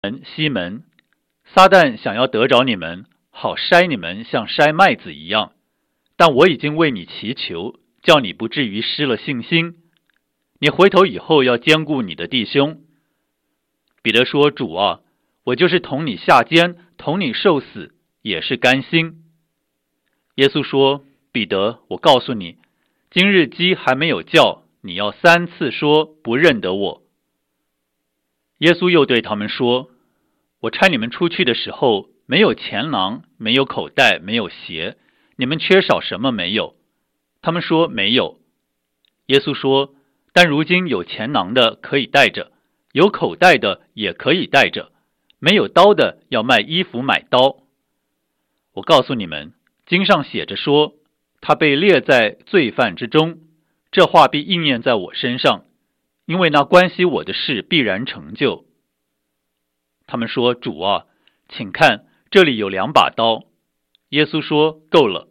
西门，撒旦想要得着你们，好筛你们像筛麦子一样，但我已经为你祈求，叫你不至于失了信心。你回头以后要兼顾你的弟兄。彼得说：主啊，我就是同你下监，同你受死，也是甘心。耶稣说：彼得，我告诉你，今日鸡还没有叫，你要3次说不认得我。耶稣又对他们说：我差你们出去的时候，没有钱囊，没有口袋，没有鞋，你们缺少什么没有？他们说没有。耶稣说：但如今有钱囊的可以带着，有口袋的也可以带着，没有刀的要卖衣服买刀。我告诉你们，经上写着说，他被列在罪犯之中，这话必应验在我身上，因为那关系我的事必然成就。他们说：主啊，请看，这里有2把刀。耶稣说：够了。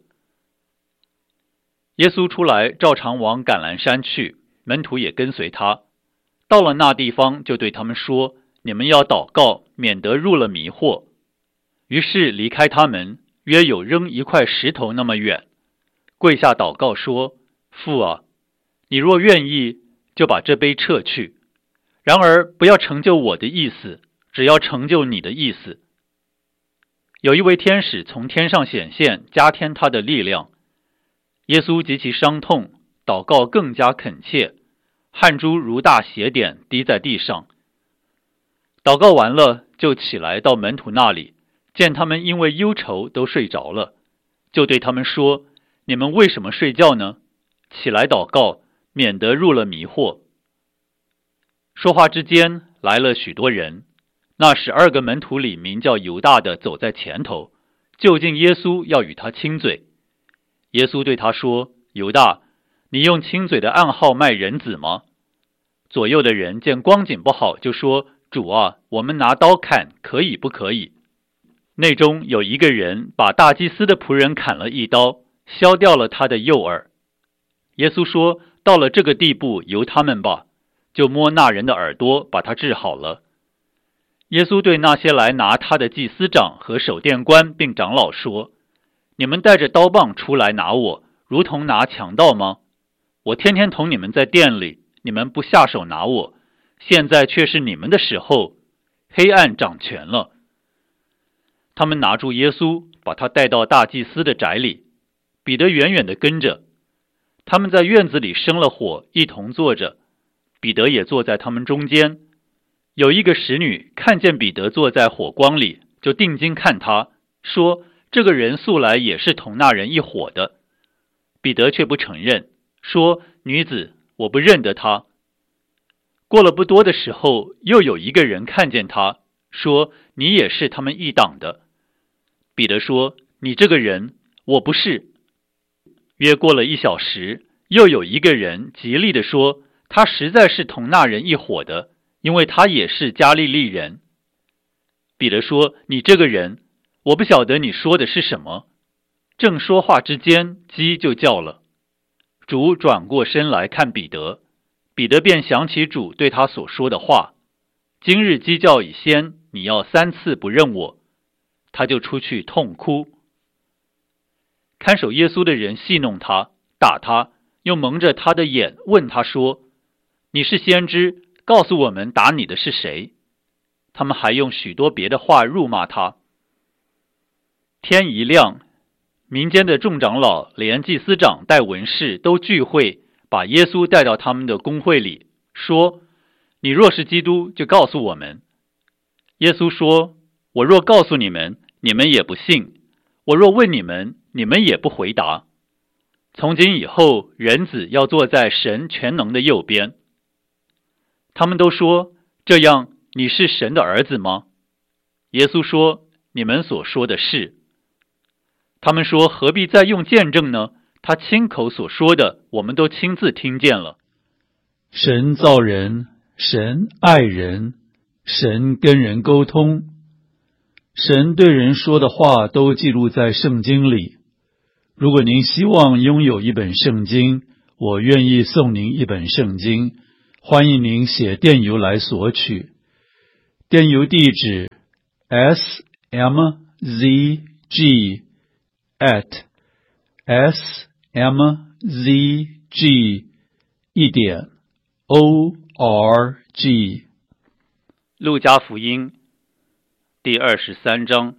耶稣出来，照常往橄榄山去，门徒也跟随他。到了那地方，就对他们说：你们要祷告，免得入了迷惑。于是离开他们，约有扔一块石头那么远，跪下祷告说：父啊，你若愿意，就把这杯撤去，然而不要成就我的意思，只要成就你的意思。有一位天使从天上显现，加添他的力量。耶稣极其伤痛，祷告更加恳切，汗珠如大血点滴在地上。祷告完了，就起来到门徒那里，见他们因为忧愁都睡着了，就对他们说：你们为什么睡觉呢？起来祷告，免得入了迷惑。说话之间，来了许多人。那12个门徒里名叫犹大的走在前头，就近耶稣要与他亲嘴。耶稣对他说：犹大，你用亲嘴的暗号卖人子吗？左右的人见光景不好，就说：主啊，我们拿刀砍，可以不可以？内中有一个人把大祭司的仆人砍了一刀，削掉了他的右耳。耶稣说：到了这个地步，由他们吧，就摸那人的耳朵，把他治好了。耶稣对那些来拿他的祭司长和守殿官并长老说：你们带着刀棒出来拿我，如同拿强盗吗？我天天同你们在殿里，你们不下手拿我，现在却是你们的时候，黑暗掌权了。他们拿住耶稣，把他带到大祭司的宅里，彼得远远地跟着。他们在院子里生了火，一同坐着，彼得也坐在他们中间。有一个使女看见彼得坐在火光里，就定睛看他，说：这个人素来也是同那人一伙的。彼得却不承认，说：女子，我不认得他。过了不多的时候，又有一个人看见他，说：你也是他们一党的。彼得说：你这个人，我不是。约过了1小时，又有一个人极力地说：他实在是同那人一伙的，因为他也是加利利人。彼得说：你这个人，我不晓得你说的是什么。正说话之间，鸡就叫了。主转过身来看彼得，彼得便想起主对他所说的话：今日鸡叫以先，你要3次不认我。他就出去痛哭。看守耶稣的人戏弄他，打他，又蒙着他的眼，问他说：你是先知，告诉我们打你的是谁？他们还用许多别的话辱骂他。天一亮，民间的众长老连祭司长带文士都聚会，把耶稣带到他们的公会里，说：你若是基督，就告诉我们。耶稣说：我若告诉你们，你们也不信；我若问你们，你们也不回答。从今以后，人子要坐在神全能的右边。他们都说：这样，你是神的儿子吗？耶稣说：你们所说的是。他们说：何必再用见证呢？他亲口所说的，我们都亲自听见了。 神造人，神爱人，神跟人沟通，神对人说的话都记录在圣经里。如果您希望拥有一本圣经，我愿意送您一本圣经，欢迎您写电邮来索取。 电邮地址 smzg@smzg.org。 路加福音第23章。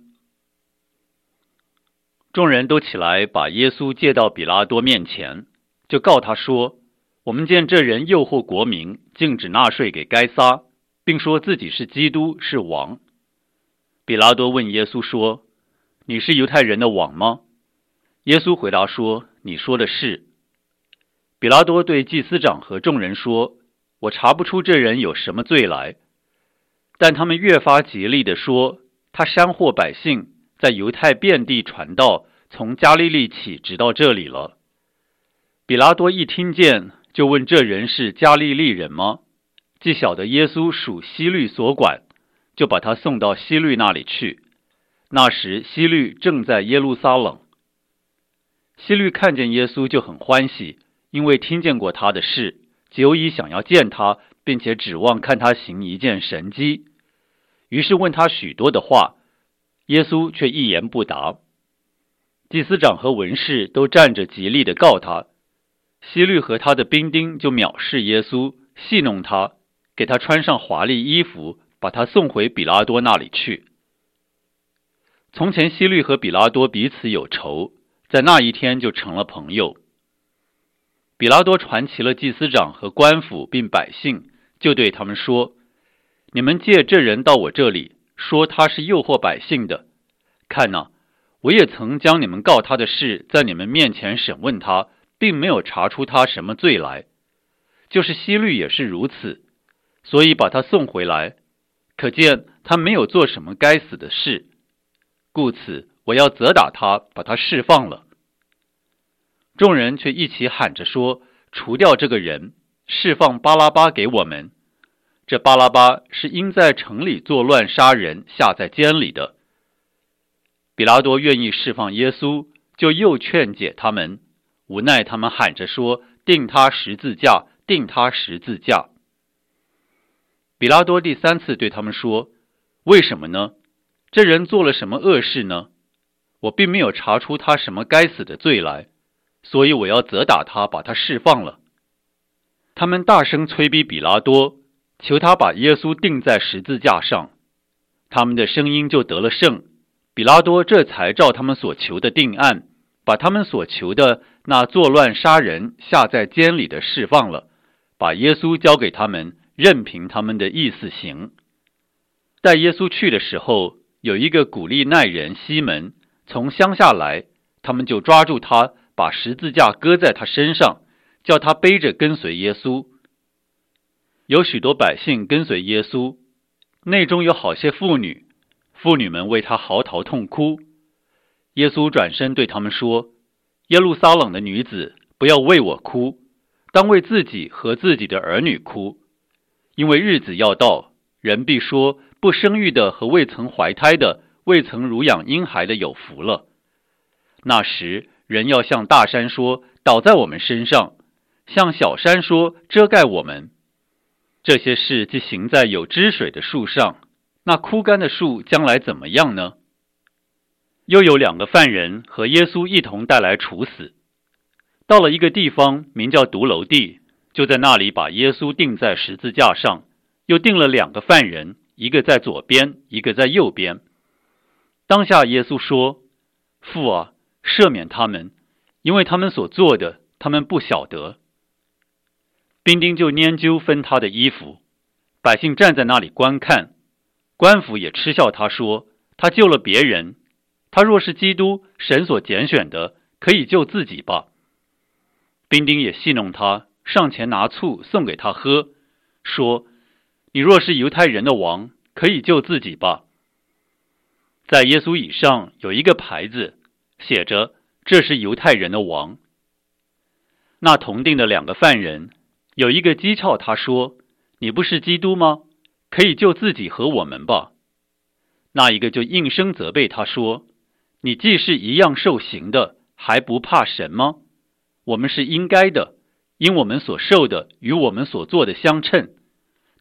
众人都起来，把耶稣借到比拉多面前，就告他说：我们见这人诱惑国民，禁止纳税给该撒，并说自己是基督，是王。比拉多问耶稣说：你是犹太人的王吗？耶稣回答说：你说的是。比拉多对祭司长和众人说：我查不出这人有什么罪来。但他们越发极力地说，他煽惑百姓，在犹太遍地传道，从加利利起直到这里了。比拉多一听见，就问这人是加利利人吗？既晓得耶稣属希律所管，就把他送到希律那里去。那时希律正在耶路撒冷。希律看见耶稣就很欢喜，因为听见过他的事，久已想要见他，并且指望看他行一件神迹。于是问他许多的话，耶稣却一言不答。祭司长和文士都站着极力地告他。希律和他的兵丁就藐视耶稣，戏弄他，给他穿上华丽衣服，把他送回比拉多那里去。从前希律和比拉多彼此有仇，在那一天就成了朋友。比拉多传齐了祭司长和官府并百姓，就对他们说：你们借这人到我这里，说他是诱惑百姓的。看哪，我也曾将你们告他的事在你们面前审问他，并没有查出他什么罪来。就是希律也是如此，所以把他送回来，可见他没有做什么该死的事。故此我要责打他，把他释放了。众人却一起喊着说：除掉这个人，释放巴拉巴给我们。这巴拉巴是因在城里作乱杀人，下在监里的。比拉多愿意释放耶稣，就又劝解他们，无奈他们喊着说：钉他十字架，钉他十字架。比拉多第3次对他们说：为什么呢？这人做了什么恶事呢？我并没有查出他什么该死的罪来，所以我要责打他，把他释放了。他们大声催逼比拉多，求他把耶稣钉在十字架上。他们的声音就得了胜，比拉多这才照他们所求的定案，把他们所求的那作乱杀人下在监里的释放了，把耶稣交给他们，任凭他们的意思行。带耶稣去的时候，有一个古利奈人西门从乡下来，他们就抓住他，把十字架搁在他身上，叫他背着跟随耶稣。有许多百姓跟随耶稣，内中有好些妇女，妇女们为他嚎啕痛哭。耶稣转身对他们说：耶路撒冷的女子，不要为我哭，当为自己和自己的儿女哭。因为日子要到，人必说，不生育的和未曾怀胎的，未曾乳养婴孩的有福了。那时人要向大山说，倒在我们身上，向小山说，遮盖我们。这些事既行在有汁水的树上，那枯干的树将来怎么样呢？又有2个犯人和耶稣一同带来处死。到了一个地方名叫独楼地，就在那里把耶稣钉在十字架上，又钉了2个犯人，一个在左边，一个在右边。当下耶稣说：父啊，赦免他们，因为他们所做的，他们不晓得。兵丁就拈阄分他的衣服，百姓站在那里观看。官府也嗤笑他说：他救了别人，他若是基督，神所拣选的，可以救自己吧。兵丁也戏弄他，上前拿醋送给他喝，说：你若是犹太人的王，可以救自己吧。在耶稣以上有一个牌子，写着：这是犹太人的王。那同定的2个犯人，有一个讥诮他说：你不是基督吗？可以救自己和我们吧。那一个就应声责备他说：你既是一样受刑的，还不怕神吗？我们是应该的，因我们所受的与我们所做的相称。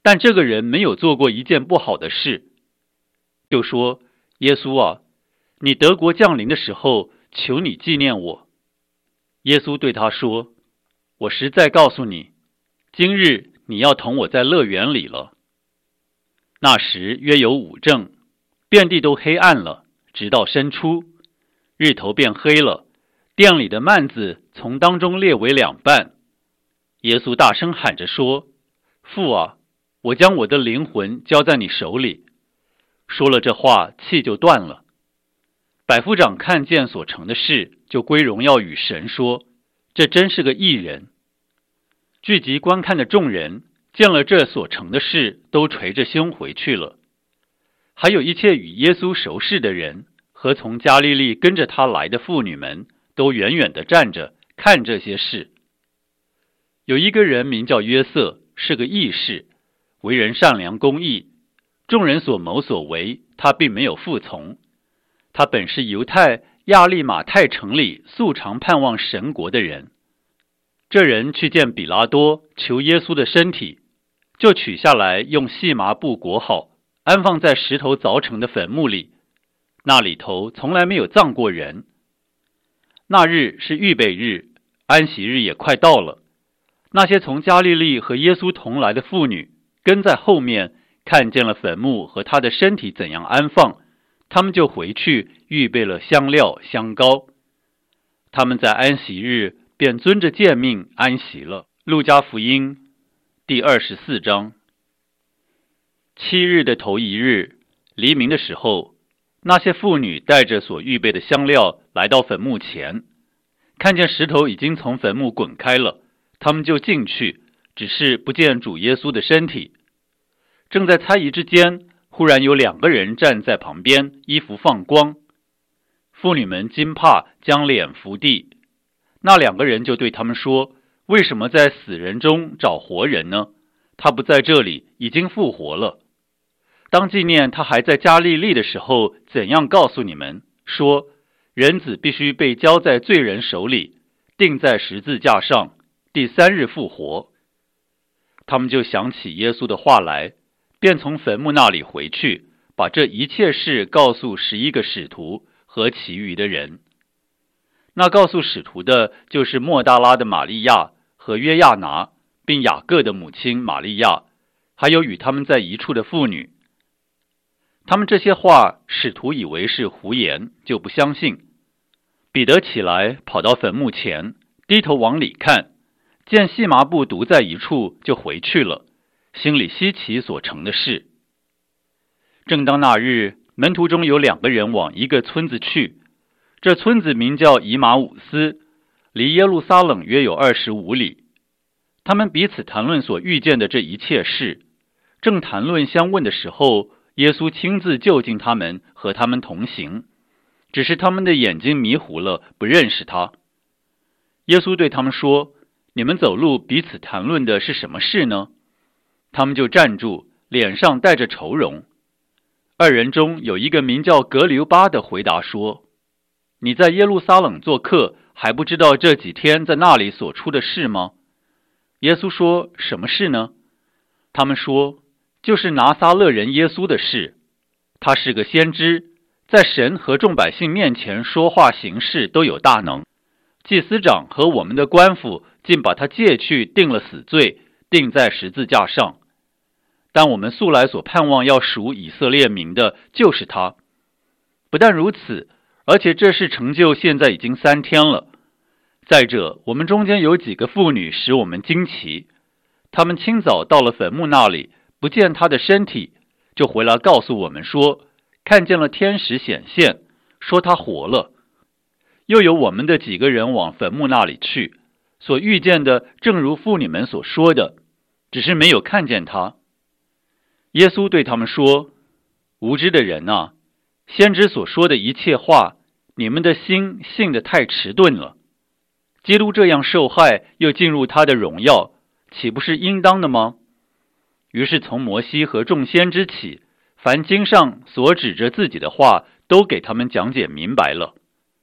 但这个人没有做过一件不好的事，就说：耶稣啊，你得国降临的时候，求你纪念我。耶稣对他说：我实在告诉你，今日你要同我在乐园里了。那时约有午正，遍地都黑暗了，直到申初，日头变黑了，殿里的幔子从当中裂为两半。耶稣大声喊着说：父啊，我将我的灵魂交在你手里。说了这话，气就断了。百夫长看见所成的事，就归荣耀与神，说：这真是个义人。聚集观看的众人见了这所成的事，都垂着胸回去了。还有一切与耶稣熟识的人和从加利利跟着他来的妇女们，都远远地站着看这些事。有一个人名叫约瑟，是个义士，为人善良公义，众人所谋所为，他并没有服从。他本是犹太亚利马太城里素常盼望神国的人。这人去见比拉多，求耶稣的身体，就取下来，用细麻布裹好，安放在石头凿成的坟墓里，那里头从来没有葬过人。那日是预备日，安息日也快到了。那些从加利利和耶稣同来的妇女跟在后面，看见了坟墓和他的身体怎样安放，他们就回去预备了香料香膏。他们在安息日便遵着诫命安息了。路加福音第24章。7日的头一日，黎明的时候，那些妇女带着所预备的香料来到坟墓前，看见石头已经从坟墓滚开了，他们就进去，只是不见主耶稣的身体。正在猜疑之间，忽然有2个人站在旁边，衣服放光。妇女们惊怕，将脸伏地。那2个人就对他们说：为什么在死人中找活人呢？他不在这里，已经复活了。当纪念他还在加利利的时候，怎样告诉你们，说人子必须被交在罪人手里，钉在十字架上，第3日复活。他们就想起耶稣的话来，便从坟墓那里回去，把这一切事告诉11个使徒和其余的人。那告诉使徒的，就是莫大拉的玛利亚和约亚拿，并雅各的母亲玛利亚，还有与他们在一处的妇女。他们这些话，使徒以为是胡言，就不相信。彼得起来，跑到坟墓前，低头往里看，见细麻布独在一处，就回去了，心里稀奇所成的事。正当那日，门徒中有2个人往一个村子去，这村子名叫以马忤斯，离耶路撒冷约有25里。他们彼此谈论所遇见的这一切事，正谈论相问的时候，耶稣亲自就近他们，和他们同行，只是他们的眼睛迷糊了，不认识他。耶稣对他们说：你们走路彼此谈论的是什么事呢？他们就站住，脸上带着愁容。2人中有一个名叫格留巴的回答说：你在耶路撒冷做客，还不知道这几天在那里所出的事吗？耶稣说：什么事呢？他们说：就是拿撒勒人耶稣的事。他是个先知，在神和众百姓面前说话行事都有大能。祭司长和我们的官府竟把他借去，定了死罪，钉在十字架上。但我们素来所盼望要赎以色列民的，就是他。不但如此，而且这事成就现在已经3天了。再者，我们中间有几个妇女使我们惊奇，她们清早到了坟墓那里，不见他的身体，就回来告诉我们说，看见了天使显现，说他活了。又有我们的几个人往坟墓那里去，所遇见的正如妇女们所说的，只是没有看见他。耶稣对他们说：无知的人啊，先知所说的一切话，你们的心信得太迟钝了。基督这样受害，又进入他的荣耀，岂不是应当的吗？于是从摩西和众先知起，凡经上所指着自己的话，都给他们讲解明白了。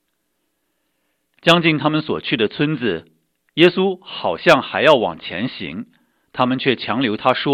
将近他们所去的村子，耶稣好像还要往前行，他们却强留他说：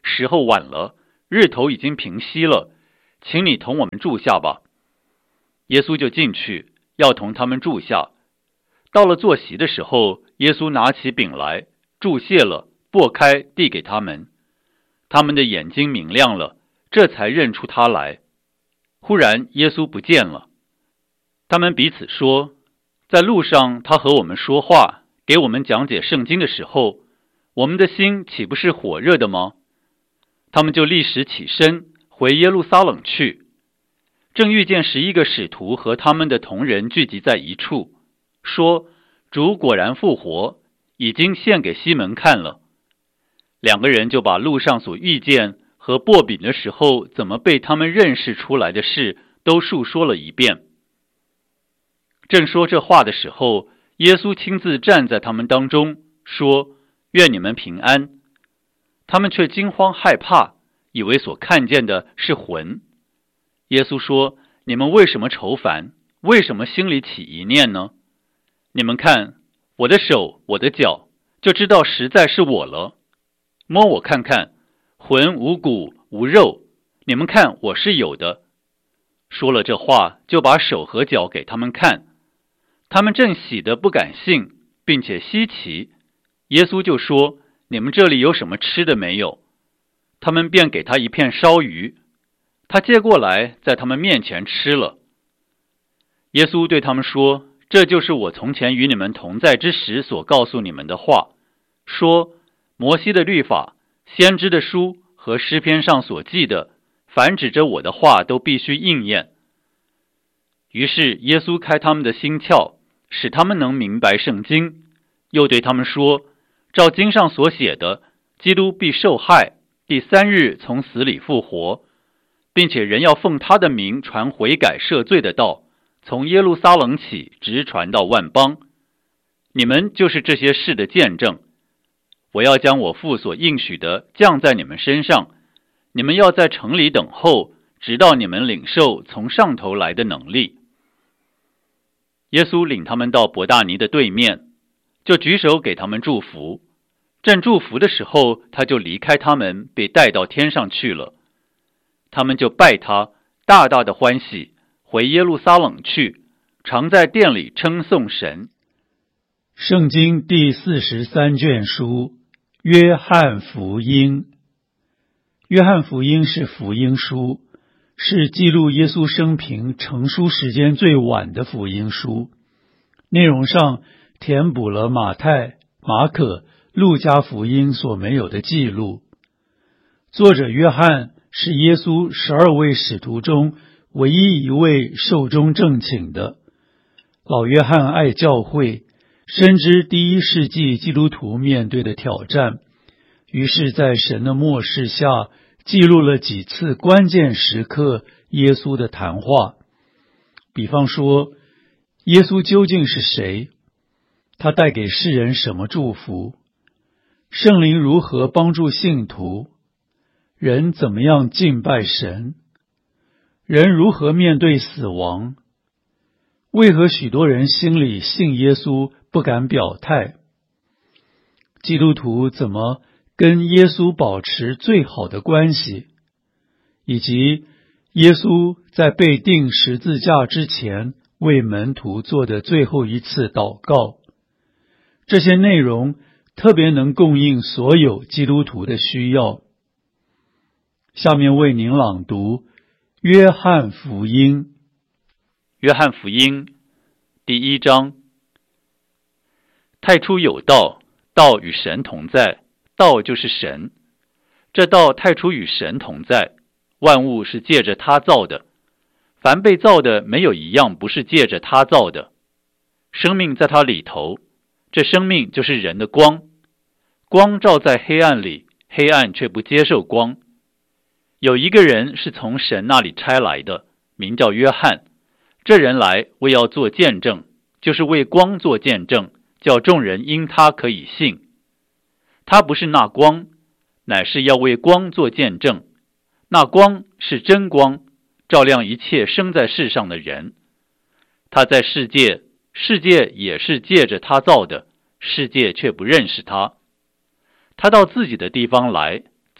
时候晚了，日头已经平西了，请你同我们住下吧。耶稣就进去，要同他们住下。到了坐席的时候，耶稣拿起饼来，祝谢了，擘开，递给他们。他们的眼睛明亮了，这才认出他来。忽然耶稣不见了。他们彼此说，在路上他和我们说话，给我们讲解圣经的时候，我们的心岂不是火热的吗？他们就立时起身，回耶路撒冷去。正遇见11个使徒和他们的同人聚集在一处，说，主果然复活，已经现给西门看了。2个人就把路上所遇见和擘饼的时候怎么被他们认识出来的事都述说了一遍。正说这话的时候，耶稣亲自站在他们当中，说，愿你们平安。他们却惊慌害怕，以为所看见的是魂。耶稣说，你们为什么愁烦？为什么心里起疑念呢？你们看我的手，我的脚，就知道实在是我了。摸我看看，魂无骨无肉，你们看我是有的。说了这话，就把手和脚给他们看。他们正喜得不敢信，并且稀奇。耶稣就说，你们这里有什么吃的没有？他们便给他一片烧鱼，他接过来，在他们面前吃了。耶稣对他们说，这就是我从前与你们同在之时所告诉你们的话，说，摩西的律法、先知的书和诗篇上所记的，凡指着我的话都必须应验。于是耶稣开他们的心窍，使他们能明白圣经，又对他们说，照经上所写的，基督必受害，第3日从死里复活，并且人要奉他的名传悔改赦罪的道，从耶路撒冷起，直传到万邦。你们就是这些事的见证。我要将我父所应许的降在你们身上，你们要在城里等候，直到你们领受从上头来的能力。耶稣领他们到伯大尼的对面，就举手给他们祝福。正祝福的时候，他就离开他们，被带到天上去了。他们就拜他，大大的欢喜，回耶路撒冷去，常在殿里称颂神。 圣经第43卷书，约翰福音。约翰福音是福音书，是记录耶稣生平成书时间最晚的福音书。内容上填补了马太、马可、路加福音所没有的记录。作者约翰是耶稣12位使徒中唯一一位寿终正寝的。老约翰爱教会，深知第1世纪基督徒面对的挑战，于是在神的默示下，记录了几次关键时刻耶稣的谈话。比方说，耶稣究竟是谁？他带给世人什么祝福？圣灵如何帮助信徒？人怎么样敬拜神？人如何面对死亡？为何许多人心里信耶稣不敢表态？基督徒怎么跟耶稣保持最好的关系？以及耶稣在被钉十字架之前为门徒做的最后一次祷告。这些内容特别能供应所有基督徒的需要。下面为您朗读约翰福音。 约翰福音第1章。太初有道，道与神同在，道就是神。这道太初与神同在，万物是借着他造的，凡被造的没有一样不是借着他造的。生命在他里头，这生命就是人的光。光照在黑暗里，黑暗却不接受光。有一个人是从神那里差来的，名叫约翰。这人来为要做见证，就是为光做见证，叫众人因他可以信。他不是那光，乃是要为光做见证。那光是真光，照亮一切生在世上的人。他在世界，世界也是借着他造的，世界却不认识他。他到自己的地方来，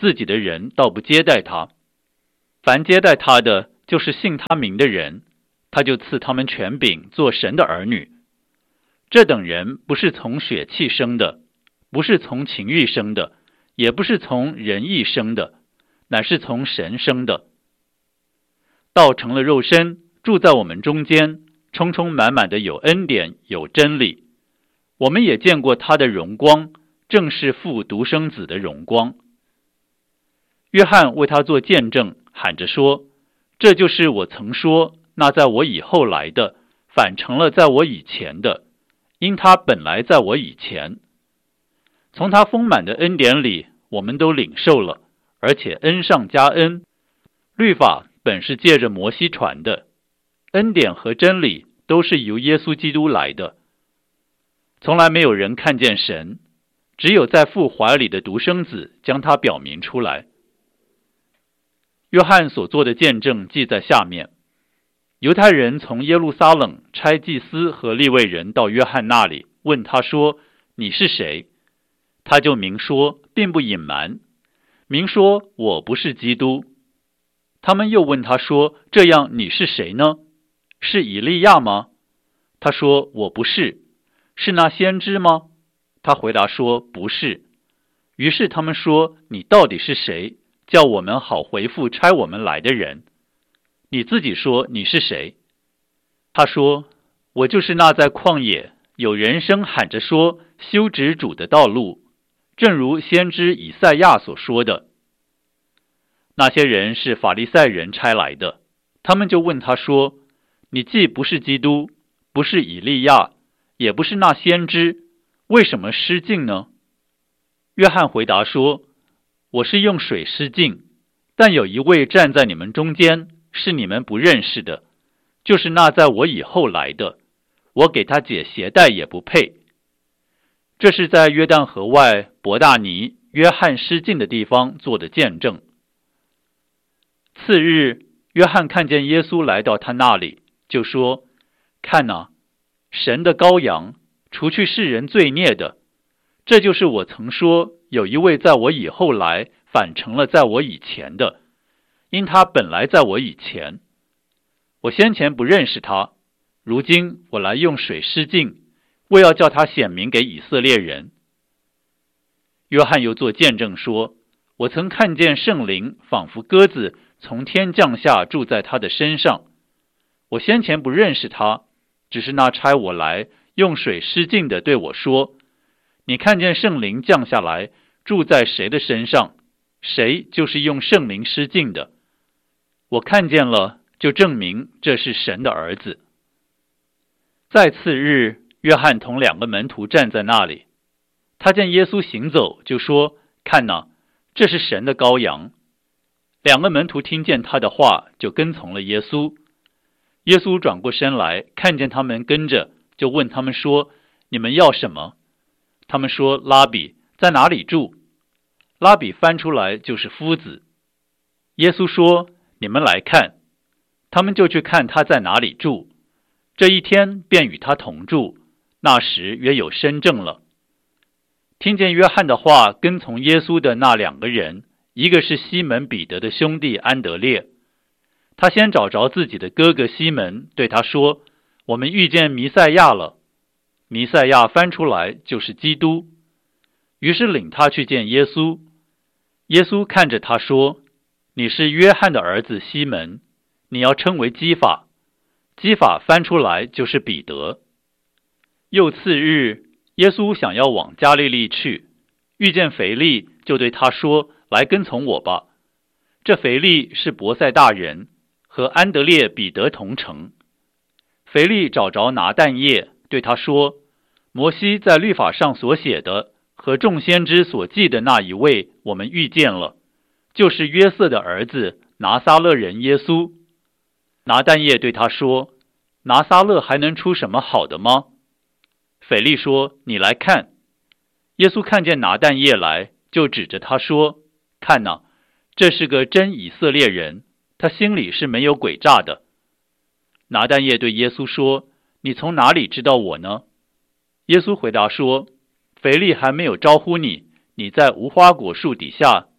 自己的人倒不接待他。凡接待他的，就是信他名的人，他就赐他们权柄做神的儿女。这等人不是从血气生的，不是从情欲生的，也不是从人意生的，乃是从神生的。道成了肉身，住在我们中间，充充满满的有恩典，有真理。我们也见过他的荣光，正是父独生子的荣光。约翰为他做见证，喊着说：这就是我曾说，那在我以后来的，反成了在我以前的，因他本来在我以前。从他丰满的恩典里，我们都领受了，而且恩上加恩。律法本是借着摩西传的，恩典和真理都是由耶稣基督来的。从来没有人看见神，只有在父怀里的独生子将他表明出来。约翰所做的见证记在下面。犹太人从耶路撒冷差祭司和利未人到约翰那里，问他说：你是谁？他就明说，并不隐瞒，明说我不是基督。他们又问他说：这样你是谁呢？是以利亚吗？他说：我不是。是那先知吗？他回答说：不是。于是他们说：你到底是谁？叫我们好回复差我们来的人。你自己说你是谁？他说：我就是那在旷野有人声喊着说，修直主的道路，正如先知以赛亚所说的。那些人是法利赛人差来的，他们就问他说：你既不是基督，不是以利亚，也不是那先知，为什么失敬呢？约翰回答说：我是用水施敬，但有一位站在你们中间，是你们不认识的，就是那在我以后来的，我给他解鞋带也不配。这是在约旦河外伯大尼约翰施敬的地方做的见证。次日，约翰看见耶稣来到他那里，就说：看哪，神的羔羊，除去世人罪孽的。这就是我曾说，有一位在我以后来，反成了在我以前的，因他本来在我以前。我先前不认识他，如今我来用水施敬，为要叫他显明给以色列人。约翰又作见证说：我曾看见圣灵仿佛鸽子从天降下，住在他的身上。我先前不认识他，只是那差我来用水施敬的对我说：你看见圣灵降下来，住在谁的身上，谁就是用圣灵施敬的。我看见了，就证明这是神的儿子。再次日，约翰同2个门徒站在那里，他见耶稣行走，就说：看哪，这是神的羔羊。2个门徒听见他的话，就跟从了耶稣。耶稣转过身来，看见他们跟着，就问他们说：你们要什么？他们说：拉比，在哪里住？拉比翻出来就是夫子。耶稣说：你们来看。他们就去看他在哪里住。这一天便与他同住，那时约有申正了。听见约翰的话，跟从耶稣的那2个人，一个是西门彼得的兄弟安德烈。他先找着自己的哥哥西门，对他说：我们遇见弥赛亚了。弥赛亚翻出来就是基督。于是领他去见耶稣。耶稣看着他说：你是约翰的儿子西门，你要称为基法。基法翻出来就是彼得。又次日，耶稣想要往加利利去，遇见腓利，就对他说：来跟从我吧。这腓利是伯赛大人，和安德烈、彼得同城。腓利找着拿但业，对他说：摩西在律法上所写的和众先知所记的那一位，我们遇见了，就是约瑟的儿子拿撒勒人耶稣。拿但业对他说：拿撒勒还能出什么好的吗？腓利说：你来看。耶稣看见拿但业来，就指着他说：看哪，这是个真以色列人，他心里是没有诡诈的。拿但业对耶稣说：你从哪里知道我呢？耶稣回答说：腓利还没有招呼你，你在无花果树底下，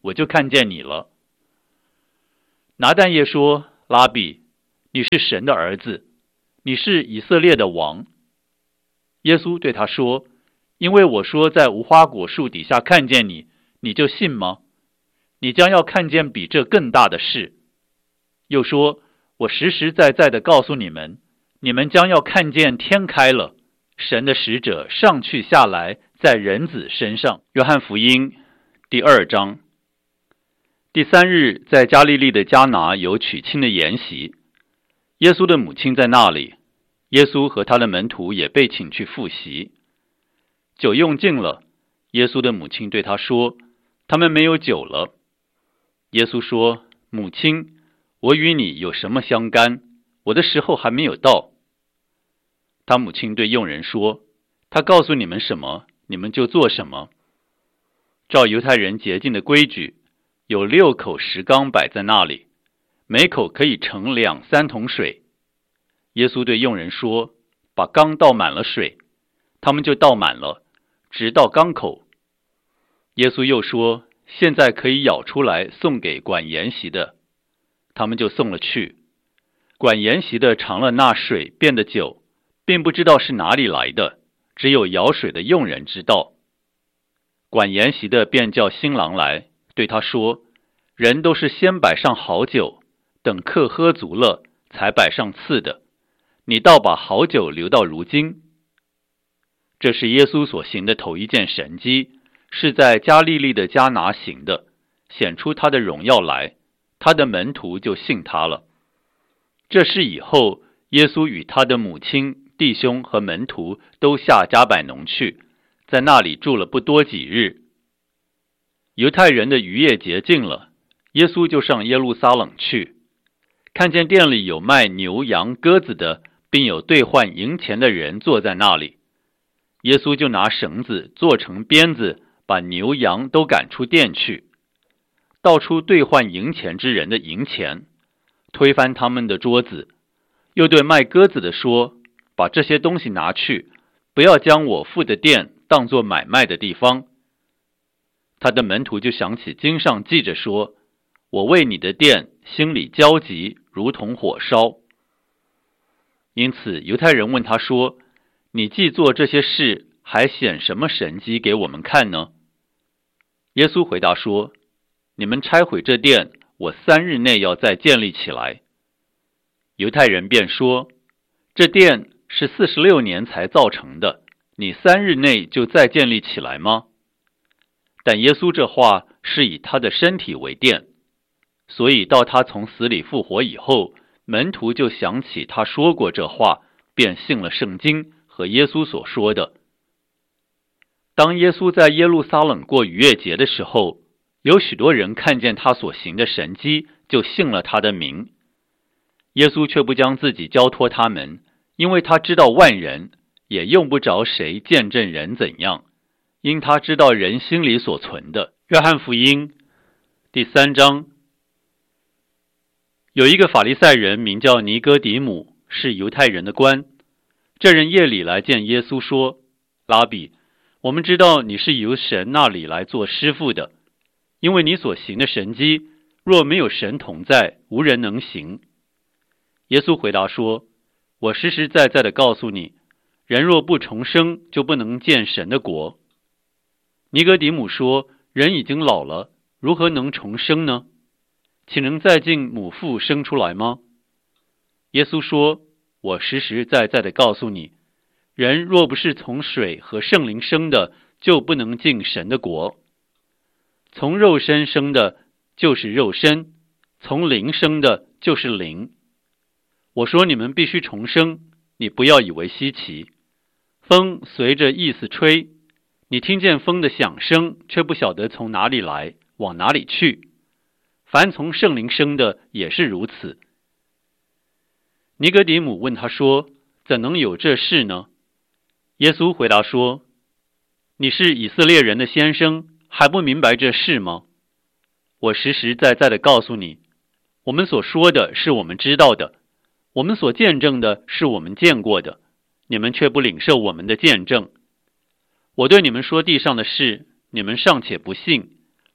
我就看见你了。”拿但业说：“拉比，你是神的儿子，你是以色列的王。”耶稣对他说：“因为我说在无花果树底下看见你，你就信吗？你将要看见比这更大的事。”又说：“我实实在在的告诉你们，你们将要看见天开了，神的使者上去下来，在人子身上。”约翰福音第2章。第3日，在加利利的迦拿有娶亲的筵席，耶稣的母亲在那里，耶稣和他的门徒也被请去赴席。酒用尽了，耶稣的母亲对他说：“他们没有酒了。”耶稣说：“母亲，我与你有什么相干？我的时候还没有到。”他母亲对佣人说：“他告诉你们什么，你们就做什么。”照犹太人洁净的规矩，有6口石缸摆在那里，每口可以盛2、3桶水。耶稣对佣人说：“把缸倒满了水。”他们就倒满了，直到缸口。耶稣又说：“现在可以舀出来送给管筵席的。”他们就送了去。管筵席的尝了那水变的酒，并不知道是哪里来的，只有舀水的佣人知道。管筵席的便叫新郎来，对他说：“人都是先摆上好酒，等客喝足了，才摆上次的。你倒把好酒留到如今。”这是耶稣所行的头一件神迹，是在加利利的迦拿行的，显出他的荣耀来，他的门徒就信他了。这事以后，耶稣与他的母亲、弟兄和门徒都下迦百农去，在那里住了不多几日。犹太人的逾越节近了，耶稣就上耶路撒冷去，看见店里有卖牛羊鸽子的，并有兑换银钱的人坐在那里。耶稣就拿绳子做成鞭子，把牛羊都赶出店去，倒出兑换银钱之人的银钱，推翻他们的桌子，又对卖鸽子的说：“把这些东西拿去，不要将我父的店当作买卖的地方。”他的门徒就想起经上记着说：“我为你的店心里焦急，如同火烧。”因此犹太人问他说：“你既做这些事，还显什么神迹给我们看呢？”耶稣回答说：“你们拆毁这殿，我3日内要再建立起来。”犹太人便说：“这殿是46年才造成的，你3日内就再建立起来吗？”但耶稣这话是以他的身体为殿，所以到他从死里复活以后，门徒就想起他说过这话，便信了圣经和耶稣所说的。当耶稣在耶路撒冷过逾越节的时候，有许多人看见他所行的神迹，就信了他的名。耶稣却不将自己交托他们，因为他知道万人，也用不着谁见证人怎样，因他知道人心里所存的。约翰福音第3章。有一个法利赛人名叫尼哥底母，是犹太人的官。这人夜里来见耶稣说：“拉比，我们知道你是由神那里来做师傅的，因为你所行的神迹，若没有神同在，无人能行。”耶稣回答说：“我实实在在的告诉你，人若不重生，就不能见神的国。”尼哥底母说：“人已经老了，如何能重生呢？岂能再进母腹生出来吗？”耶稣说：“我实实在在的告诉你，人若不是从水和圣灵生的，就不能进神的国。从肉身生的就是肉身，从灵生的就是灵。我说你们必须重生，你不要以为稀奇。风随着意思吹，你听见风的响声，却不晓得从哪里来，往哪里去。凡从圣灵生的也是如此。”尼哥底母问他说：“怎能有这事呢？”耶稣回答说：“你是以色列人的先生，还不明白这事吗？我实实在在的告诉你，我们所说的是我们知道的，我们所见证的是我们见过的，你们却不领受我们的见证。我对你们说地上的事，你们尚且不信，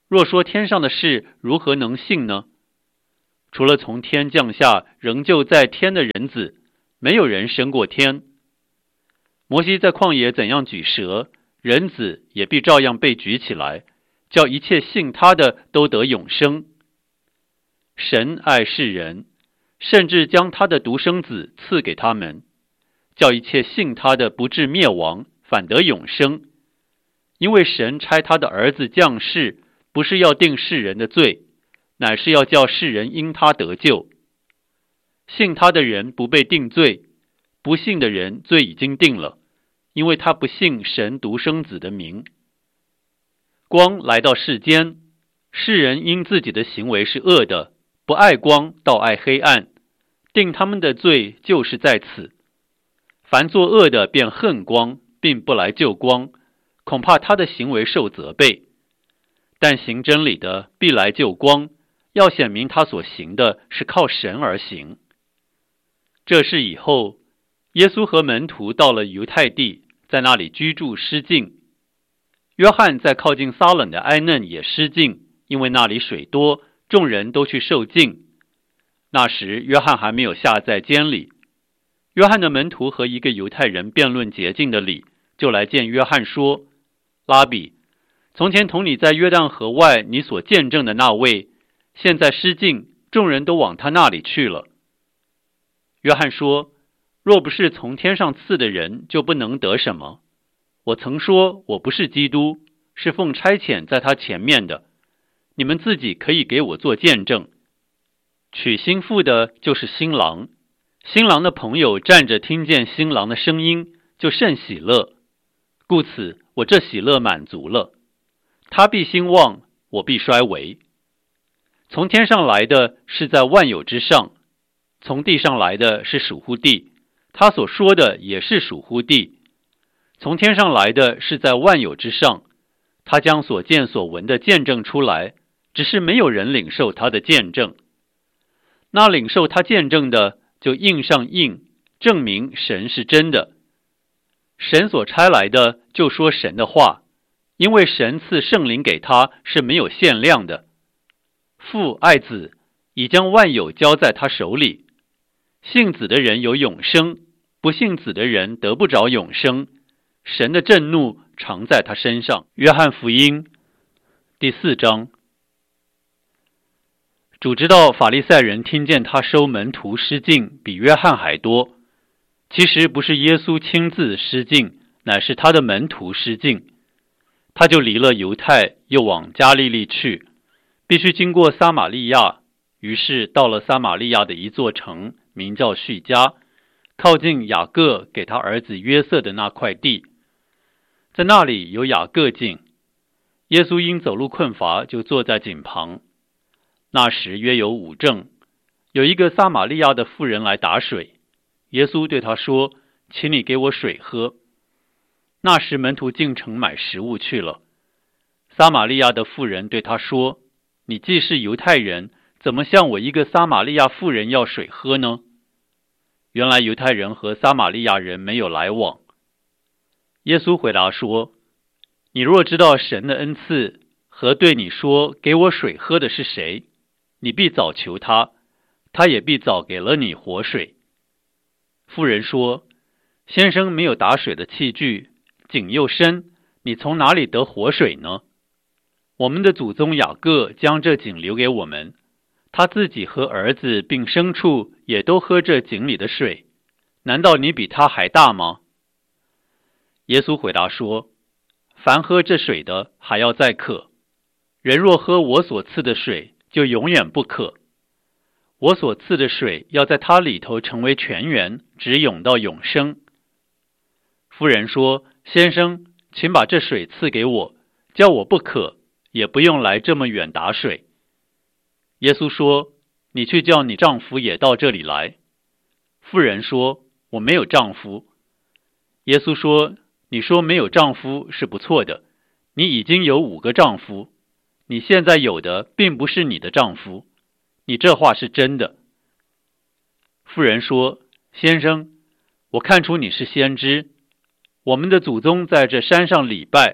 若说天上的事，如何能信呢？除了从天降下仍旧在天的人子，没有人升过天。摩西在旷野怎样举蛇，人子也必照样被举起来，叫一切信他的都得永生。神爱世人，甚至将他的独生子赐给他们，叫一切信他的不至灭亡，反得永生。因为神差他的儿子降世，不是要定世人的罪，乃是要叫世人因他得救。信他的人不被定罪，不信的人罪已经定了，因为他不信神独生子的名。光来到世间，世人因自己的行为是恶的，不爱光，倒爱黑暗，定他们的罪就是在此。凡作恶的便恨光，并不来救光，恐怕他的行为受责备。但行真理的必来救光，要显明他所行的是靠神而行。这事以后，耶稣和门徒到了犹太地，在那里居住失禁。约翰在靠近撒冷的埃嫩也失禁，因为那里水多，众人都去受浸。那时约翰还没有下在监里。约翰的门徒和一个犹太人辩论洁净的理，就来见约翰说：拉比，从前同你在约旦河外你所见证的那位，现在失禁，众人都往他那里去了。约翰说：若不是从天上赐的人，就不能得什么。我曾说我不是基督，是奉差遣在他前面的，你们自己可以给我做见证。娶新妇的就是新郎，新郎的朋友站着听见新郎的声音，就甚喜乐。故此我这喜乐满足了。他必兴旺，我必衰微。从天上来的是在万有之上，从地上来的是属乎地，他所说的也是属乎地。从天上来的是在万有之上，他将所见所闻的见证出来，只是没有人领受他的见证。那领受他见证的，就印上印，证明神是真的。神所差来的，就说神的话，因为神赐圣灵给他是没有限量的。父爱子，已将万有交在他手里。信子的人有永生，不信子的人得不着永生。神的震怒常在他身上。约翰福音第4章。主知道法利赛人听见他收门徒失禁比约翰还多，其实不是耶稣亲自失禁，乃是他的门徒失禁。他就离了犹太，又往加利利去，必须经过撒玛利亚，于是到了撒玛利亚的一座城，名叫叙加，靠近雅各给他儿子约瑟的那块地。在那里有雅各井，耶稣因走路困乏，就坐在井旁。那时约有午正，有一个撒玛利亚的妇人来打水，耶稣对他说：请你给我水喝。那时门徒进城买食物去了。撒玛利亚的妇人对他说：你既是犹太人，怎么向我一个撒玛利亚妇人要水喝呢？原来犹太人和撒玛利亚人没有来往。耶稣回答说：你若知道神的恩赐和对你说给我水喝的是谁，你必早求他，他也必早给了你活水。妇人说：先生没有打水的器具，井又深，你从哪里得活水呢？我们的祖宗雅各将这井留给我们，他自己和儿子并牲畜也都喝这井里的水，难道你比他还大吗？耶稣回答说：凡喝这水的还要再渴，人若喝我所赐的水，就永远不渴。我所赐的水要在他里头成为泉源，直涌到永生。妇人说：先生，请把这水赐给我，叫我不渴，也不用来这么远打水。耶稣说：你去叫你丈夫也到这里来。妇人说：我没有丈夫。耶稣说：你说没有丈夫是不错的，你已经有5个丈夫，你现在有的并不是你的丈夫，你这话是真的。妇人说：先生，我看出你是先知，我们的祖宗在这山上礼拜，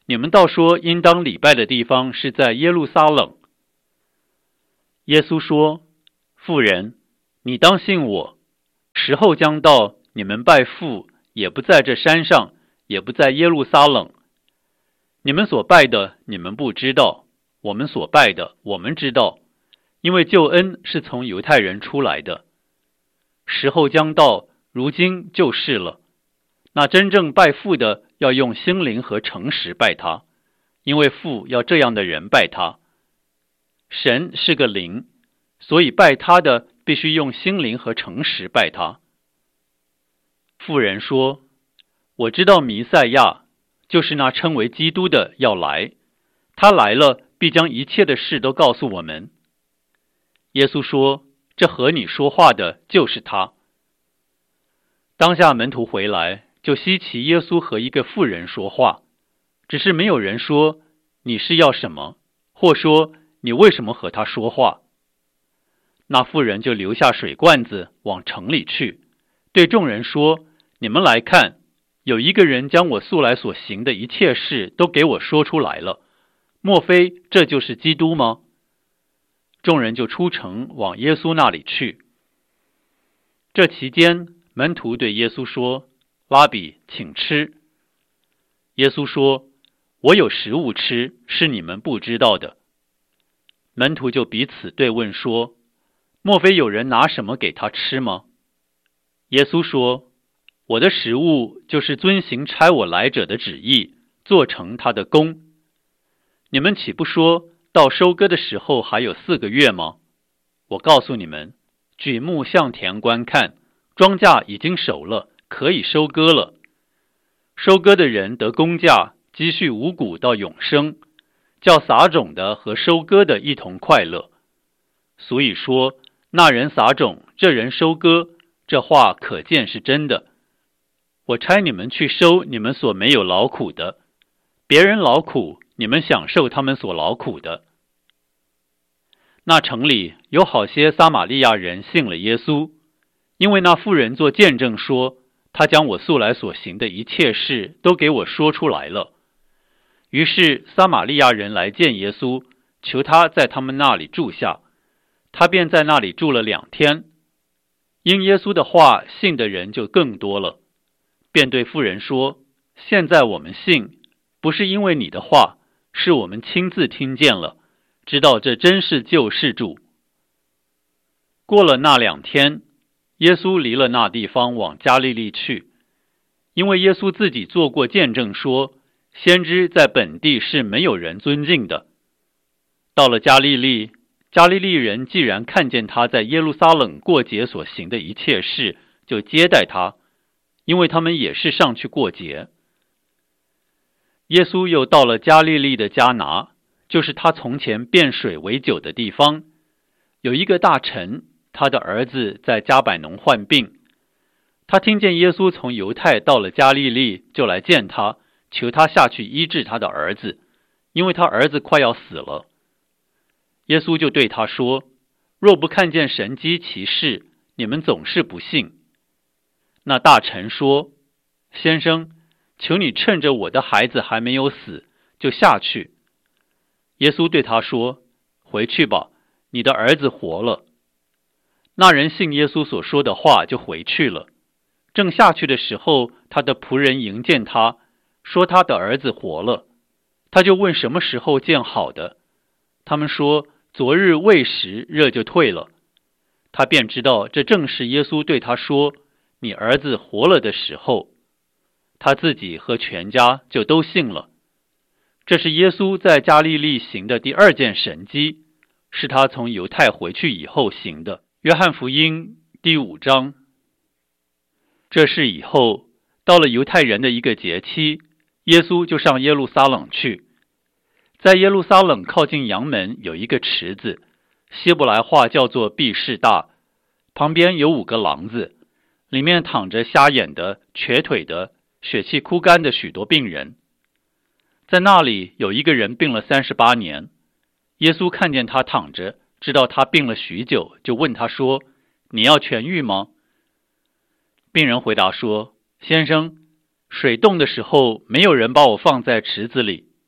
你们倒说应当礼拜的地方是在耶路撒冷。耶稣说，妇人，你当信我，时候将到，你们拜父也不在这山上，也不在耶路撒冷。你们所拜的，你们不知道；我们所拜的，我们知道，因为救恩是从犹太人出来的。时候将到，如今就是了。那真正拜父的，要用心灵和诚实拜他，因为父要这样的人拜他。神是个灵，所以拜他的必须用心灵和诚实拜他。妇人说，我知道弥赛亚，就是那称为基督的要来，他来了，必将一切的事都告诉我们。耶稣说，这和你说话的就是他。当下门徒回来，就稀奇耶稣和一个妇人说话，只是没有人说你是要什么，或说你为什么和他说话。那妇人就留下水罐子往城里去，对众人说，你们来看，有一个人将我素来所行的一切事都给我说出来了，莫非这就是基督吗？众人就出城往耶稣那里去。这期间，门徒对耶稣说，拉比，请吃。耶稣说，我有食物吃，是你们不知道的。门徒就彼此对问说，莫非有人拿什么给他吃吗？耶稣说，我的食物就是遵行差我来者的旨意，做成他的功。你们岂不说到收割的时候还有4个月吗？我告诉你们，举目向田观看，庄稼已经熟了，可以收割了。收割的人得工价，积蓄五谷到永生，叫撒种的和收割的一同快乐。所以说，那人撒种，这人收割，这话可见是真的。我差你们去收你们所没有劳苦的，别人劳苦，你们享受他们所劳苦的。那城里有好些撒玛利亚人信了耶稣，因为那妇人做见证说，他将我素来所行的一切事都给我说出来了。于是撒玛利亚人来见耶稣，求他在他们那里住下，他便在那里住了2天。因耶稣的话信的人就更多了，便对妇人说，现在我们信，不是因为你的话，是我们亲自听见了，知道这真是救世主。过了那2天，耶稣离了那地方往加利利去，因为耶稣自己做过见证说，先知在本地是没有人尊敬的。到了加利利，加利利人既然看见他在耶路撒冷过节所行的一切事，就接待他，因为他们也是上去过节。耶稣又到了加利利的迦拿，就是他从前变水为酒的地方。有一个大臣，他的儿子在加百农患病，他听见耶稣从犹太到了加利利，就来见他，求他下去医治他的儿子，因为他儿子快要死了。耶稣就对他说，若不看见神迹奇事，你们总是不信。那大臣说，先生，求你趁着我的孩子还没有死，就下去。耶稣对他说，回去吧，你的儿子活了。那人信耶稣所说的话，就回去了。正下去的时候，他的仆人迎见他，说他的儿子活了。他就问什么时候见好的。他们说，昨日未时，热就退了。他便知道这正是耶稣对他说，你儿子活了的时候。他自己和全家就都信了。这是耶稣在加利利行的第2件神迹，是他从犹太回去以后行的。约翰福音第5章。这事以后，到了犹太人的一个节期，耶稣就上耶路撒冷去。在耶路撒冷靠近阳门有一个池子，希伯来话叫做毕士大，旁边有5个廊子，里面躺着瞎眼的、瘸腿的、血气枯干的许多病人。在那里有一个人病了38年，耶稣看见他躺着，知道他病了许久，就问他说，你要痊愈吗？病人回答说，先生，水动的时候没有人把我放在池子里，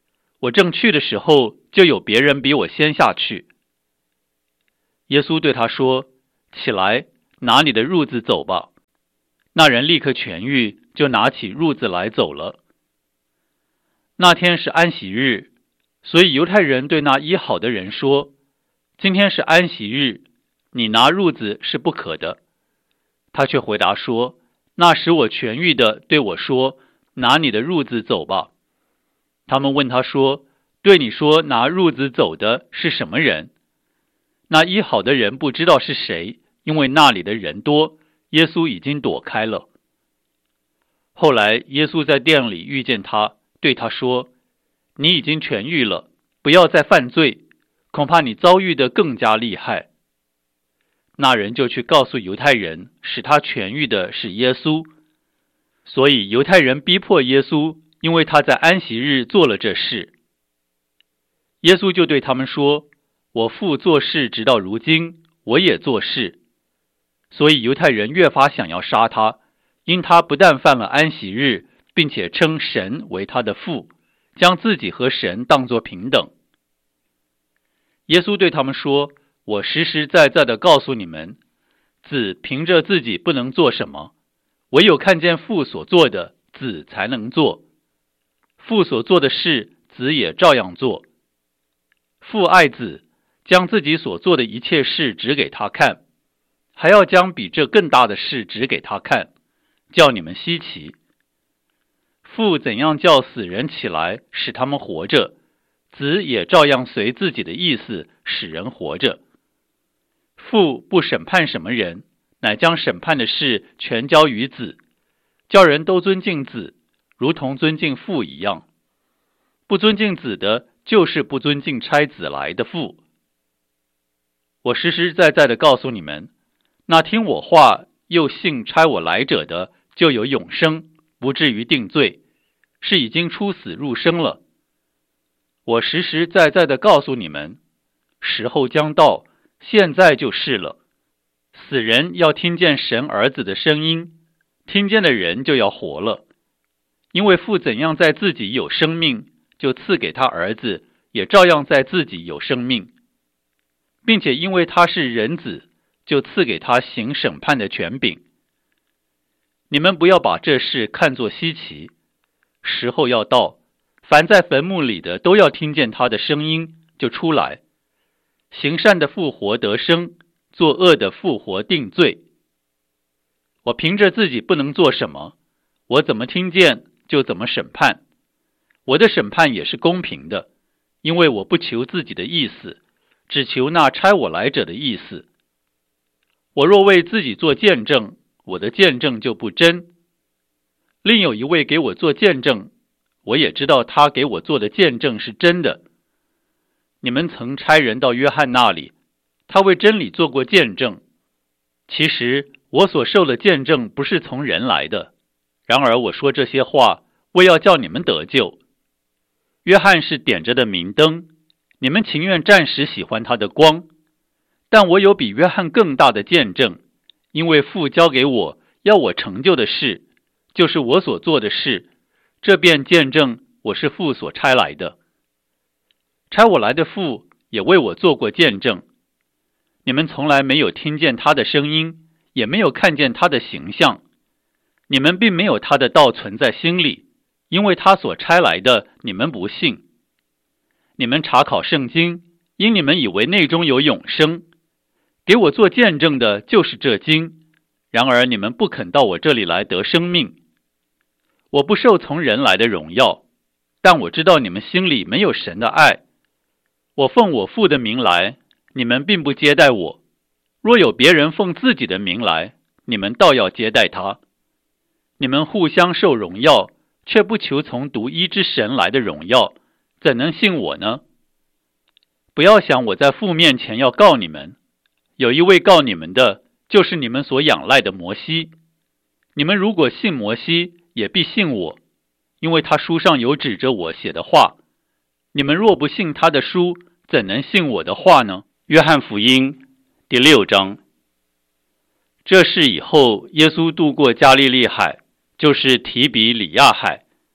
我正去的时候，就有别人比我先下去。”耶稣对他说：“起来，拿你的褥子走吧。”那人立刻痊愈，就拿起褥子来走了。那天是安息日，所以犹太人对那医好的人说：“今天是安息日，你拿褥子是不可的。”他却回答说：“那使我痊愈的对我说，拿你的褥子走吧。”他们问他说：“对你说拿褥子走的是什么人？”那医好的人不知道是谁，因为那里的人多，耶稣已经躲开了。后来耶稣在店里遇见他，对他说：“你已经痊愈了，不要再犯罪，恐怕你遭遇的更加厉害。”那人就去告诉犹太人，使他痊愈的是耶稣。所以犹太人逼迫耶稣，因为他在安息日做了这事。耶稣就对他们说：“我父做事直到如今，我也做事。”所以犹太人越发想要杀他，因他不但犯了安息日，并且称神为他的父，将自己和神当作平等。耶稣对他们说：“我实实在在地告诉你们，子凭着自己不能做什么，唯有看见父所做的，子才能做。父所做的事，子也照样做。父爱子，将自己所做的一切事指给他看，还要将比这更大的事指给他看，叫你们稀奇。父怎样叫死人起来，使他们活着，子也照样随自己的意思使人活着。父不审判什么人，乃将审判的事全交于子，叫人都尊敬子，如同尊敬父一样。不尊敬子的，就是不尊敬差子来的父。我实实在在地告诉你们，那听我话又信差我来者的，就有永生，不至于定罪，是已经出死入生了。我实实在在地告诉你们，时候将到，现在就是了。死人要听见神儿子的声音，听见的人就要活了。因为父怎样在自己有生命，就赐给他儿子，也照样在自己有生命，并且因为他是人子，就赐给他行审判的权柄。你们不要把这事看作稀奇，时候要到，凡在坟墓里的都要听见他的声音，就出来。行善的复活得生，作恶的复活定罪。我凭着自己不能做什么，我怎么听见就怎么审判。我的审判也是公平的，因为我不求自己的意思，只求那差我来者的意思。我若为自己做见证，我的见证就不真。另有一位给我做见证，我也知道他给我做的见证是真的。你们曾差人到约翰那里，他为真理做过见证。其实我所受的见证不是从人来的，然而我说这些话，为要叫你们得救。约翰是点着的明灯，你们情愿暂时喜欢他的光，但我有比约翰更大的见证，因为父交给我要我成就的事，就是我所做的事，这便见证我是父所差来的。差我来的父也为我做过见证。你们从来没有听见他的声音，也没有看见他的形象，你们并没有他的道存在心里，因为他所差来的你们不信。你们查考圣经，因你们以为内中有永生，给我做见证的就是这经，然而你们不肯到我这里来得生命。我不受从人来的荣耀，但我知道你们心里没有神的爱。我奉我父的名来，你们并不接待我，若有别人奉自己的名来，你们倒要接待他。你们互相受荣耀，却不求从独一之神来的荣耀，怎能信我呢？不要想我在父面前要告你们，有一位告你们的，就是你们所仰赖的摩西。你们如果信摩西，也必信我，因为他书上有指着我写的话。你们若不信他的书，怎能信我的话呢？约翰福音第6章。这事以后，耶稣渡过加利利海，就是提比里亚海。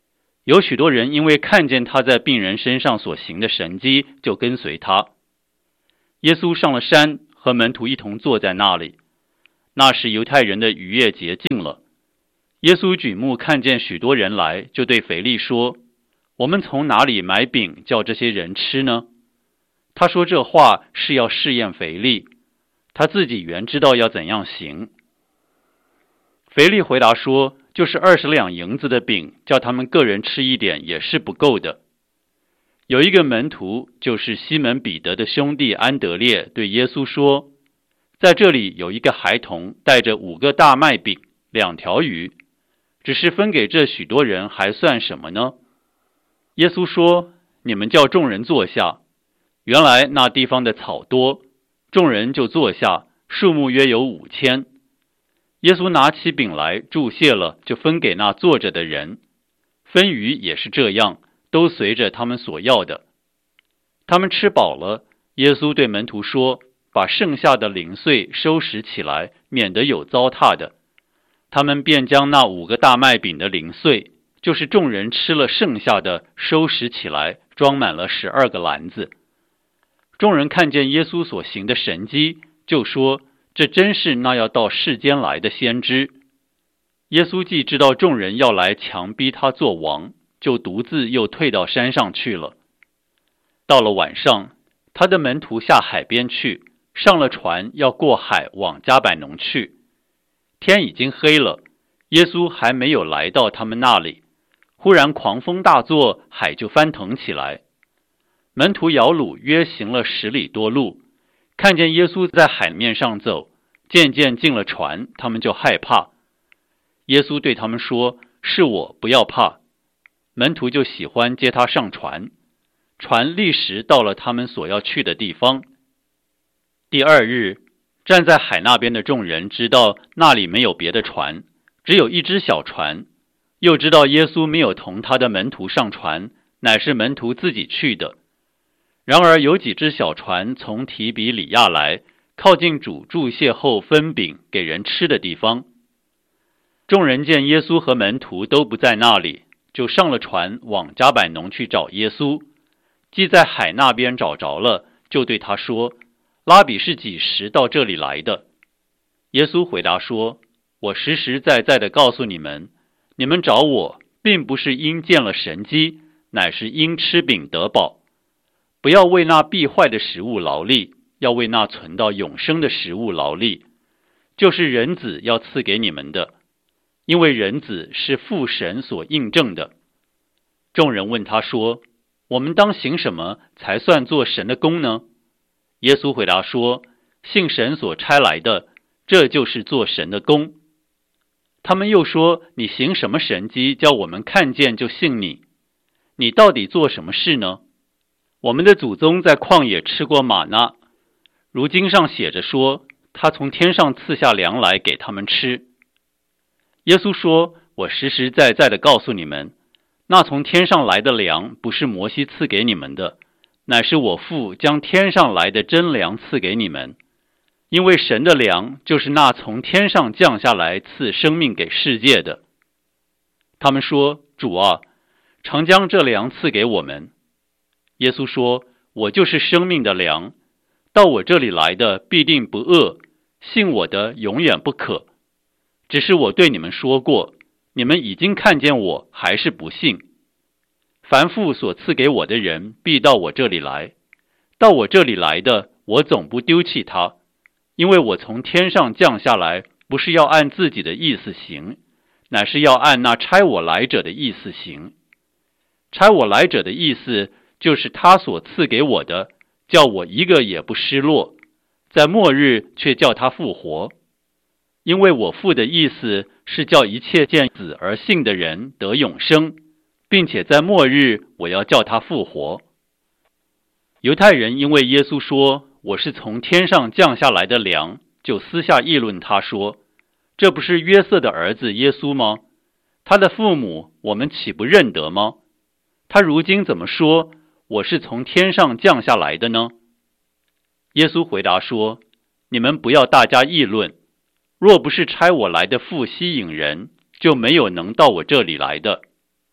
有许多人因为看见他在病人身上所行的神迹，就跟随他。耶稣上了山，和门徒一同坐在那里。那时犹太人的逾越节近了。耶稣举目看见许多人来，就对腓力说：我们从哪里买饼叫这些人吃呢？他说这话是要试验腓力，他自己原知道要怎样行。腓力回答说：就是20两银子的饼，叫他们个人吃一点也是不够的。有一个门徒，就是西门彼得的兄弟安德烈，对耶稣说：在这里有一个孩童带着5个大麦饼、2条鱼，只是分给这许多人，还算什么呢？耶稣说：你们叫众人坐下。原来那地方的草多，众人就坐下，数目约有5000。耶稣拿起饼来，祝谢了，就分给那坐着的人。分鱼也是这样，都随着他们所要的。他们吃饱了，耶稣对门徒说：把剩下的零碎收拾起来，免得有糟蹋的。他们便将那5个大麦饼的零碎，就是众人吃了剩下的，收拾起来，装满了12个篮子。众人看见耶稣所行的神迹，就说：这真是那要到世间来的先知。耶稣既知道众人要来强逼他做王，就独自又退到山上去了。到了晚上，他的门徒下海边去，上了船，要过海往迦百农去。天已经黑了，耶稣还没有来到他们那里，忽然狂风大作，海就翻腾起来。门徒摇橹约行了10里多路，看见耶稣在海面上走，渐渐进了船，他们就害怕。耶稣对他们说：是我，不要怕。门徒就喜欢接他上船，船立时到了他们所要去的地方。第2日，站在海那边的众人知道那里没有别的船，只有一只小船，又知道耶稣没有同他的门徒上船，乃是门徒自己去的。然而有几只小船从提比里亚来，靠近主祝谢后分饼给人吃的地方。众人见耶稣和门徒都不在那里，就上了船往迦百农去找耶稣。既在海那边找着了，就对他说：拉比是几时到这里来的？耶稣回答说：我实实在在的告诉你们，你们找我，并不是因见了神迹，乃是因吃饼得饱。不要为那必坏的食物劳力，要为那存到永生的食物劳力，就是人子要赐给你们的，因为人子是父神所印证的。众人问他说：我们当行什么才算做神的工呢？耶稣回答说：信神所差来的，这就是做神的工。他们又说：你行什么神迹，叫我们看见就信你？你到底做什么事呢？我们的祖宗在旷野吃过玛纳，如经上写着说，他从天上赐下粮来给他们吃。耶稣说：我实实在在的告诉你们，那从天上来的粮不是摩西赐给你们的，乃是我父将天上来的真粮赐给你们。因为神的粮就是那从天上降下来赐生命给世界的。他们说：主啊，常将这粮赐给我们。耶稣说：我就是生命的粮，到我这里来的必定不饿，信我的永远不渴。只是我对你们说过，你们已经看见我，还是不信。凡父所赐给我的人，必到我这里来。到我这里来的，我总不丢弃他，因为我从天上降下来，不是要按自己的意思行，乃是要按那差我来者的意思行。差我来者的意思，就是他所赐给我的，叫我一个也不失落，在末日却叫他复活。因为我父的意思是叫一切见子而信的人得永生，并且在末日我要叫他复活。犹太人因为耶稣说我是从天上降下来的粮，就私下议论他说：这不是约瑟的儿子耶稣吗？他的父母我们岂不认得吗？他如今怎么说我是从天上降下来的呢？耶稣回答说：你们不要大家议论，若不是差我来的父吸引人，就没有能到我这里来的。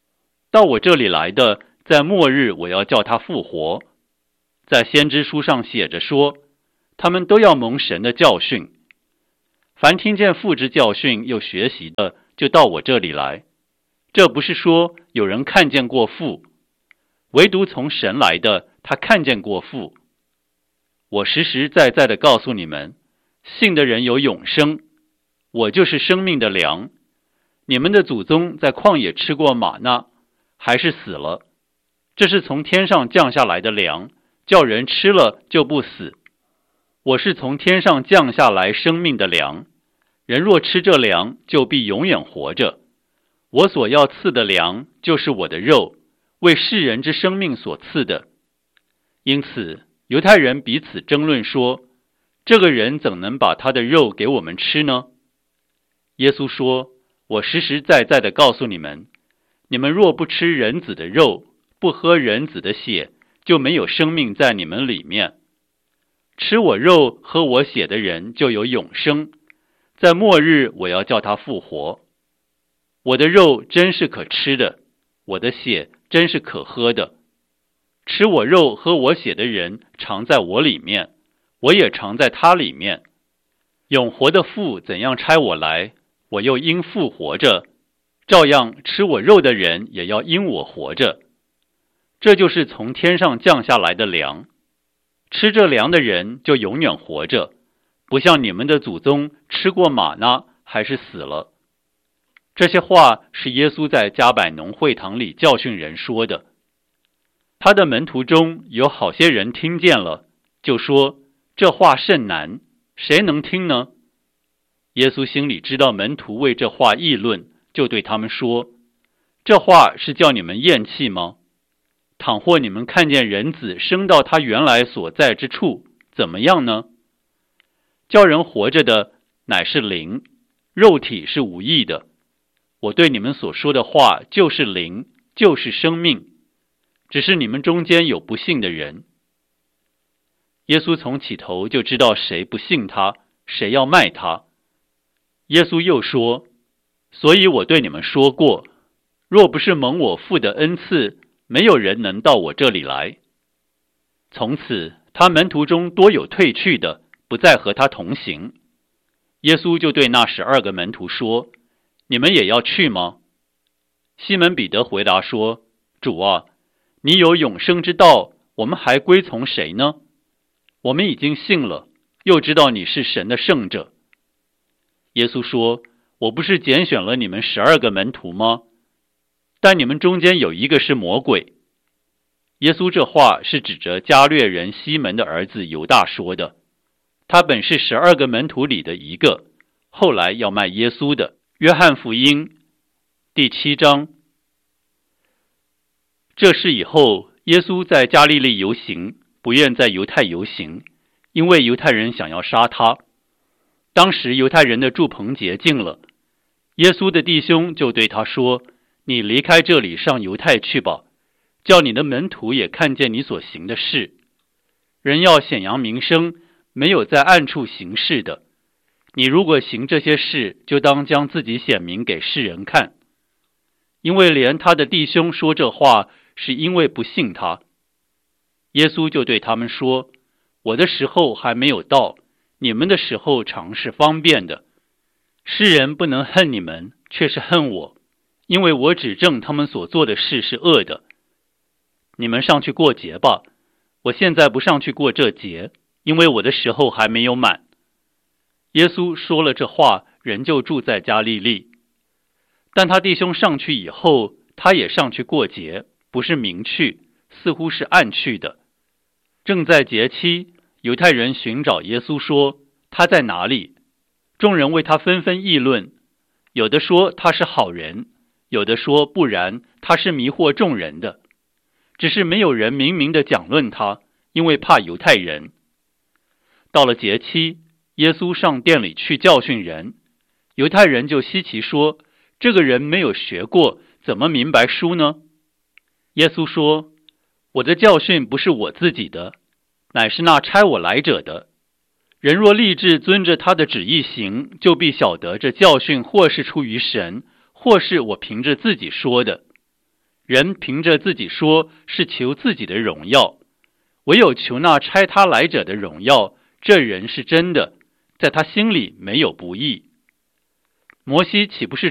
到我这里来的，在末日我要叫他复活。在先知书上写着说，他们都要蒙神的教训。凡听见父之教训又学习的，就到我这里来。这不是说有人看见过父，唯独从神来的，他看见过父。我实实在在的告诉你们，信的人有永生，我就是生命的粮。你们的祖宗在旷野吃过玛纳，还是死了。这是从天上降下来的粮，叫人吃了就不死。我是从天上降下来生命的粮，人若吃这粮，就必永远活着。我所要赐的粮，就是我的肉，为世人之生命所赐的。因此，犹太人彼此争论说，这个人怎能把他的肉给我们吃呢？耶稣说，我实实在在的告诉你们，你们若不吃人子的肉，不喝人子的血，就没有生命在你们里面。吃我肉喝我血的人就有永生，在末日我要叫他复活。我的肉真是可吃的，我的血真是可喝的。吃我肉喝我血的人常在我里面，我也常在他里面。永活的父怎样差我来，我又因父活着，照样吃我肉的人也要因我活着。这就是从天上降下来的粮。吃这粮的人就永远活着，不像你们的祖宗吃过玛纳还是死了。这些话是耶稣在加百农会堂里教训人说的。他的门徒中有好些人听见了，就说，这话甚难，谁能听呢？耶稣心里知道门徒为这话议论，就对他们说，这话是叫你们厌弃吗？倘或你们看见人子升到他原来所在之处，怎么样呢？叫人活着的乃是灵，肉体是无益的。我对你们所说的话就是灵，就是生命，只是你们中间有不信的人。耶稣从起头就知道谁不信他，谁要卖他。耶稣又说，所以我对你们说过，若不是蒙我父的恩赐，没有人能到我这里来。从此，他门徒中多有退去的，不再和他同行。耶稣就对那12个门徒说，你们也要去吗？西门彼得回答说，主啊，你有永生之道，我们还归从谁呢？我们已经信了，又知道你是神的圣者。耶稣说，我不是拣选了你们12个门徒吗？但你们中间有一个是魔鬼。耶稣这话是指着加略人西门的儿子犹大说的，他本是12个门徒里的一个，后来要卖耶稣的。约翰福音第7章。这事以后，耶稣在加利利游行，不愿在犹太游行，因为犹太人想要杀他。当时犹太人的住棚节近了，耶稣的弟兄就对他说，你离开这里上犹太去吧，叫你的门徒也看见你所行的事。人要显扬名声，没有在暗处行事的。你如果行这些事，就当将自己显明给世人看。因为连他的弟兄说这话，是因为不信他。耶稣就对他们说，我的时候还没有到，你们的时候常是方便的。世人不能恨你们，却是恨我，因为我指证他们所做的事是恶的。你们上去过节吧，我现在不上去过这节，因为我的时候还没有满。耶稣说了这话，人就住在加利利。但他弟兄上去以后，他也上去过节，不是明去，似乎是暗去的。正在节期，犹太人寻找耶稣说，他在哪里？众人为他纷纷议论，有的说他是好人，有的说不然，他是迷惑众人的。只是没有人明明的讲论他，因为怕犹太人。到了节期，耶稣上殿里去教训人，犹太人就稀奇说，这个人没有学过，怎么明白书呢？耶稣说，我的教训不是我自己的，乃是那差我来者的。人若立志遵着他的旨意行，就必晓得这教训或是出于神，或是我凭着自己说的。 人凭着自己说是求自己的荣耀，唯有求那差他来者的荣耀，这人是真的，在他心里没有不义。摩西岂不是